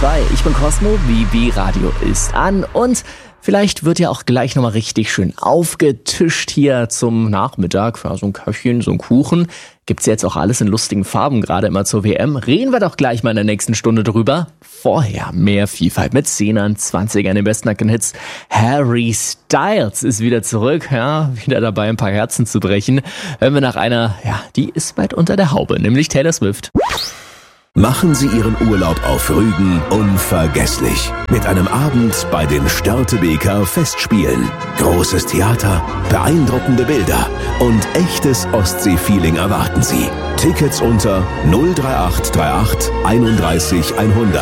2. Ich bin Cosmo, BB Radio ist an und vielleicht wird ja auch gleich nochmal richtig schön aufgetischt hier zum Nachmittag. Ja, so ein Köpfchen, so ein Kuchen. Gibt's jetzt auch alles in lustigen Farben, gerade immer zur WM. Reden wir doch gleich mal in der nächsten Stunde drüber. Vorher mehr Vielfalt mit 10ern, 20ern, den besten Hits. Harry Styles ist wieder zurück, ja, wieder dabei, ein paar Herzen zu brechen. Hören wir nach einer, die ist bald unter der Haube, nämlich Taylor Swift. Machen Sie Ihren Urlaub auf Rügen unvergesslich. Mit einem Abend bei den Störtebeker Festspielen. Großes Theater, beeindruckende Bilder und echtes Ostsee-Feeling erwarten Sie. Tickets unter 03838 31 100.